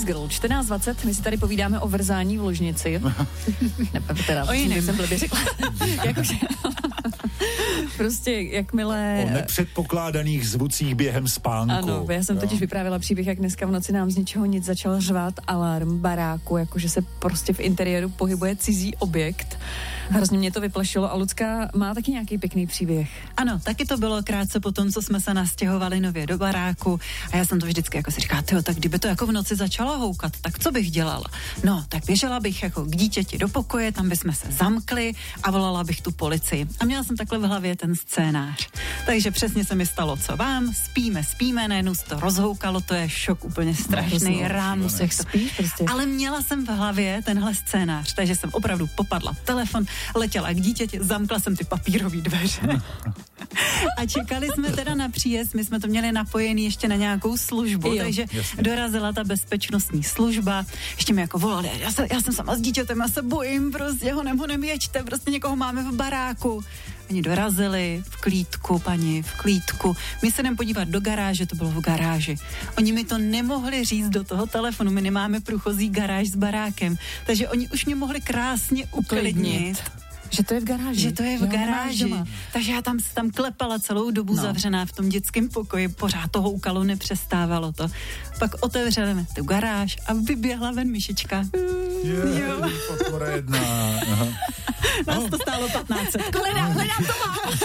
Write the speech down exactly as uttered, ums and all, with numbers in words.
Spice Girl, čtrnáct dvacet, my si tady povídáme o vrzání v ložnici. ne, teda, o jiném. jsem blbě řekla. Jakože... prostě jakmile... O nepředpokládaných zvucích během spánku. Ano, já jsem jo. totiž vyprávěla příběh, jak dneska v noci nám z ničeho nic začal řvát alarm baráku, jakože se prostě v interiéru pohybuje cizí objekt. Hrozně mě to vyplašilo a Lucka má taky nějaký pěkný příběh. Ano, taky to bylo krátce po tom, co jsme se nastěhovali nově do baráku a já jsem to vždycky jako si říkala, tyjo, tak kdyby to jako v noci začalo houkat, tak co bych dělala? No, tak běžela bych jako k dítěti do pokoje, tam bychom se zamkli a volala bych tu policii. A měla jsem takhle v hlavě ten scénář. Takže přesně se mi stalo, co vám, spíme, spíme, najednou se to rozhoukalo, to je šok úplně strašný, no, rámu se to... Spíš prostě. Ale měla jsem v hlavě tenhle scénář, takže jsem opravdu popadla telefon, letěla k dítěti, zamkla jsem ty papírové dveře. A čekali jsme teda na příjezd, my jsme to měli napojený ještě na nějakou službu, jo, takže jasně. Dorazila ta bezpečnostní služba, ještě mi jako volali, já, se, já jsem sama s dítětem, já se bojím, prostě honem, honem jeďte, prostě někoho máme v baráku. Oni dorazili v klídku, paní, v klídku. My se jdeme podívat do garáže, to bylo v garáži. Oni mi to nemohli říct do toho telefonu, my nemáme průchozí garáž s barákem, takže oni už mě mohli krásně uklidnit. Že to je v garáži. Že to je v garáži. Takže já tam se tam klepala celou dobu no. zavřená v tom dětském pokoji, pořád to houkalo, nepřestávalo to. Pak otevřeli tu garáž a vyběhla ven myšička. Je, jo. Podpora jedna. Aha. Nás to stálo patnáct set. Hledám, hledám to má.